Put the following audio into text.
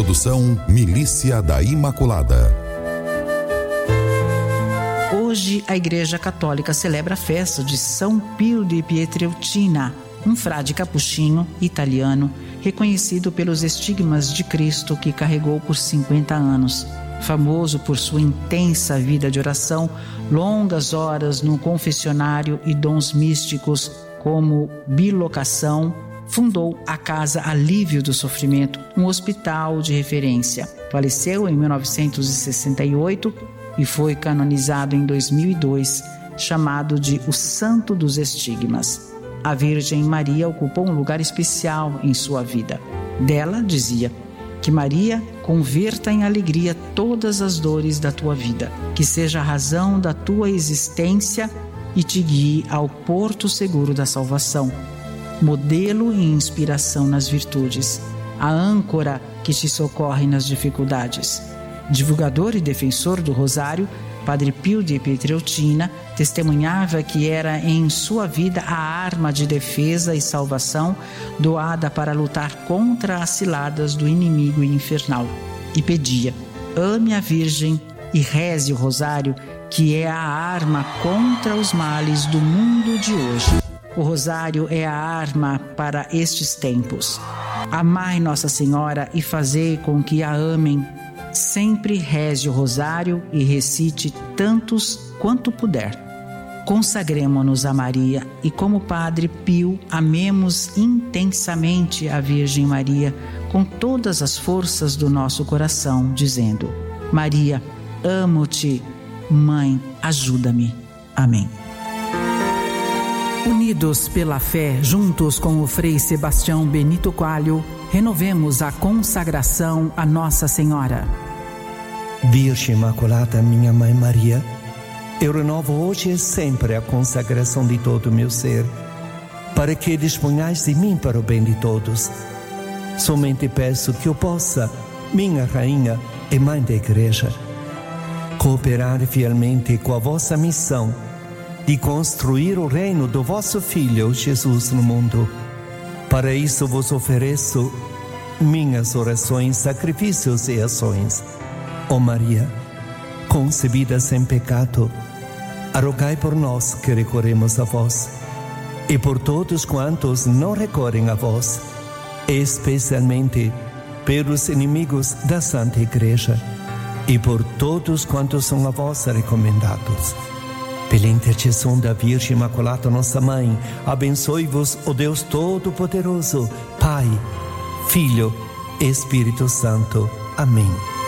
Produção Milícia da Imaculada. Hoje a Igreja Católica celebra a festa de São Pio de Pietrelcina, um frade capuchinho italiano reconhecido pelos estigmas de Cristo que carregou por 50 anos. Famoso por sua intensa vida de oração, longas horas no confessionário e dons místicos como bilocação, fundou a Casa Alívio do Sofrimento, um hospital de referência. Faleceu em 1968 e foi canonizado em 2002, chamado de o Santo dos Estigmas. A Virgem Maria ocupou um lugar especial em sua vida. Dela dizia: que Maria converta em alegria todas as dores da tua vida, que seja a razão da tua existência e te guie ao porto seguro da salvação. Modelo e inspiração nas virtudes, a âncora que te socorre nas dificuldades. Divulgador e defensor do Rosário, Padre Pio de Pietrelcina testemunhava que era em sua vida a arma de defesa e salvação doada para lutar contra as ciladas do inimigo infernal. E pedia: ame a Virgem e reze o Rosário, que é a arma contra os males do mundo de hoje. O Rosário é a arma para estes tempos. Amai Nossa Senhora e fazei com que a amem. Sempre reze o Rosário e recite tantos quanto puder. Consagremo-nos a Maria e, como Padre Pio, amemos intensamente a Virgem Maria com todas as forças do nosso coração, dizendo: Maria, amo-te, Mãe, ajuda-me. Amém. Unidos pela fé, juntos com o Frei Sebastião Benito Coelho, renovemos a consagração a Nossa Senhora. Virgem Imaculada, minha Mãe Maria, eu renovo hoje e sempre a consagração de todo o meu ser, para que disponhais de mim para o bem de todos. Somente peço que eu possa, minha Rainha e Mãe da Igreja, cooperar fielmente com a vossa missão de construir o reino do vosso Filho Jesus no mundo. Para isso vos ofereço minhas orações, sacrifícios e ações. Ó Maria, concebida sem pecado, rogai por nós que recorremos a vós, e por todos quantos não recorrem a vós, especialmente pelos inimigos da Santa Igreja, e por todos quantos são a vós recomendados. Pela intercessão da Virgem Imaculada, nossa Mãe, abençoe-vos o Deus Todo-Poderoso, Pai, Filho e Espírito Santo. Amém.